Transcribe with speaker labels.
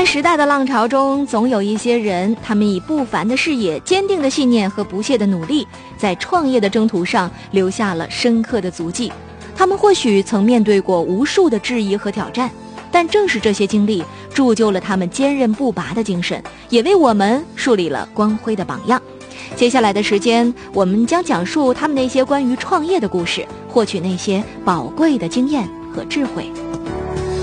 Speaker 1: 在时代的浪潮中，总有一些人，他们以不凡的视野、坚定的信念和不懈的努力，在创业的征途上留下了深刻的足迹。他们或许曾面对过无数的质疑和挑战，但正是这些经历铸就了他们坚韧不拔的精神，也为我们树立了光辉的榜样。接下来的时间，我们将讲述他们那些关于创业的故事，获取那些宝贵的经验和智慧。